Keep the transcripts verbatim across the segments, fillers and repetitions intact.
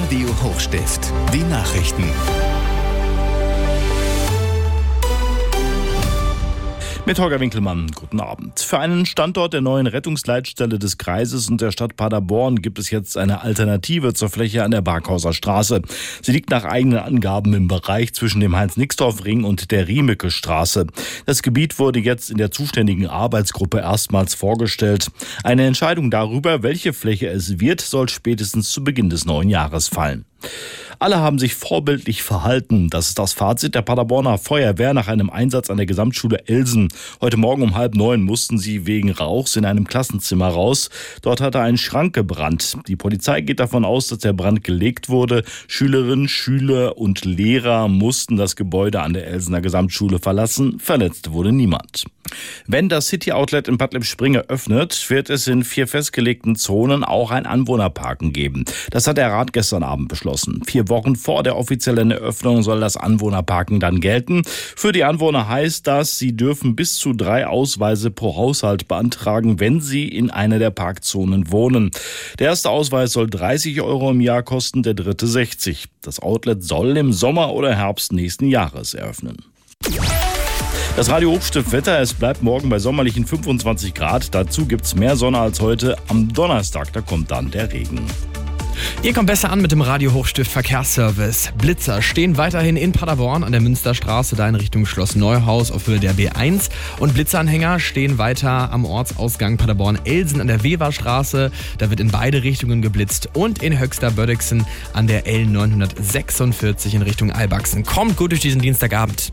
Radio Hochstift. Die Nachrichten. Mit Holger Winkelmann, guten Abend. Für einen Standort der neuen Rettungsleitstelle des Kreises und der Stadt Paderborn gibt es jetzt eine Alternative zur Fläche an der Barkhauser Straße. Sie liegt nach eigenen Angaben im Bereich zwischen dem Heinz-Nixdorf-Ring und der Riemecke-Straße. Das Gebiet wurde jetzt in der zuständigen Arbeitsgruppe erstmals vorgestellt. Eine Entscheidung darüber, welche Fläche es wird, soll spätestens zu Beginn des neuen Jahres fallen. Alle haben sich vorbildlich verhalten. Das ist das Fazit der Paderborner Feuerwehr nach einem Einsatz an der Gesamtschule Elsen. Heute Morgen um halb neun mussten sie wegen Rauchs in einem Klassenzimmer raus. Dort hatte ein Schrank gebrannt. Die Polizei geht davon aus, dass der Brand gelegt wurde. Schülerinnen, Schüler und Lehrer mussten das Gebäude an der Elsener Gesamtschule verlassen. Verletzt wurde niemand. Wenn das City Outlet in Bad Lippspringe öffnet, wird es in vier festgelegten Zonen auch ein Anwohnerparken geben. Das hat der Rat gestern Abend beschlossen. Vier Wochen vor der offiziellen Eröffnung soll das Anwohnerparken dann gelten. Für die Anwohner heißt das, sie dürfen bis zu drei Ausweise pro Haushalt beantragen, wenn sie in einer der Parkzonen wohnen. Der erste Ausweis soll dreißig Euro im Jahr kosten, der dritte sechzig. Das Outlet soll im Sommer oder Herbst nächsten Jahres eröffnen. Das Radio Hochstift-Wetter, es bleibt morgen bei sommerlichen fünfundzwanzig Grad. Dazu gibt's mehr Sonne als heute. Am Donnerstag, da kommt dann der Regen. Ihr kommt besser an mit dem Radio Hochstift Verkehrsservice. Blitzer stehen weiterhin in Paderborn an der Münsterstraße, da in Richtung Schloss Neuhaus auf Höhe der B eins. Und Blitzanhänger stehen weiter am Ortsausgang Paderborn-Elsen an der Weberstraße. Da wird in beide Richtungen geblitzt. Und in Höxter-Bördixen an der L neunhundertsechsundvierzig in Richtung Albachsen. Kommt gut durch diesen Dienstagabend.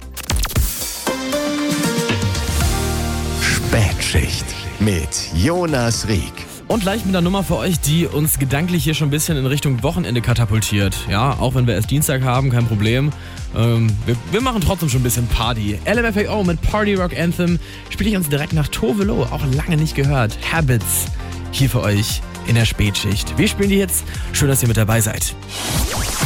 Spätschicht mit Jonas Rieck. Und gleich mit einer Nummer für euch, die uns gedanklich hier schon ein bisschen in Richtung Wochenende katapultiert. Ja, auch wenn wir erst Dienstag haben, kein Problem. Ähm, wir, wir machen trotzdem schon ein bisschen Party. L M F A O mit Party Rock Anthem spiele ich uns direkt nach Tovelo, auch lange nicht gehört. Habits, hier für euch in der Spätschicht. Wir spielen die jetzt. Schön, dass ihr mit dabei seid.